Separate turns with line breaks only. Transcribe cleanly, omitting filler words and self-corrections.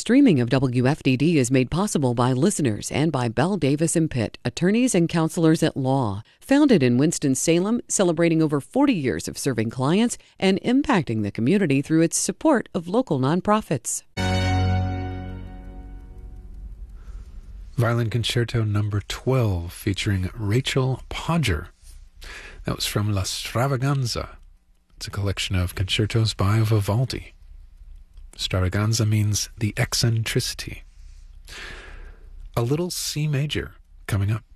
Streaming of WFDD is made possible by listeners and by Bell Davis and Pitt, attorneys and counselors at law. Founded in Winston-Salem, celebrating over 40 years of serving clients and impacting the community through its support of local nonprofits.
Violin Concerto Number 12 featuring Rachel Podger. That was from La Stravaganza. It's a collection of concertos by Vivaldi. Stravaganza means the eccentricity. A little C major coming up.